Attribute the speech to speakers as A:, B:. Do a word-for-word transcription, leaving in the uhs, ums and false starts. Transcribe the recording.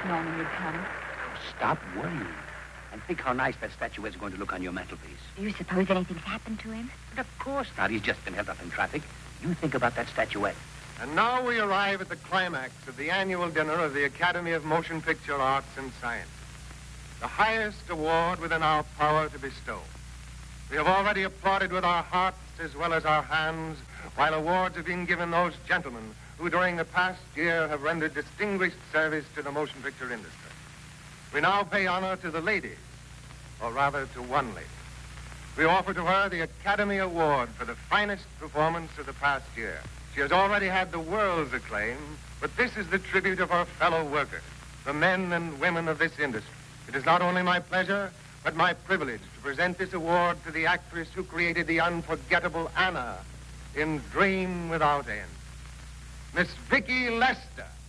A: have known you'd come.
B: Stop worrying. And think how nice that statuette's going to look on your mantelpiece.
A: Do you suppose anything's happened to him?
B: But of course not. He's just been held up in traffic. You think about that statuette.
C: And now we arrive at the climax of the annual dinner of the Academy of Motion Picture Arts and Sciences, the highest award within our power to bestow. We have already applauded with our hearts as well as our hands, while awards have been given those gentlemen who during the past year have rendered distinguished service to the motion picture industry. We now pay honor to the ladies, or rather to one lady. We offer to her the Academy Award for the finest performance of the past year. She has already had the world's acclaim, but this is the tribute of her fellow workers, the men and women of this industry. It is not only my pleasure, but my privilege to present this award to the actress who created the unforgettable Anna in Dream Without End, Miss Vicki Lester.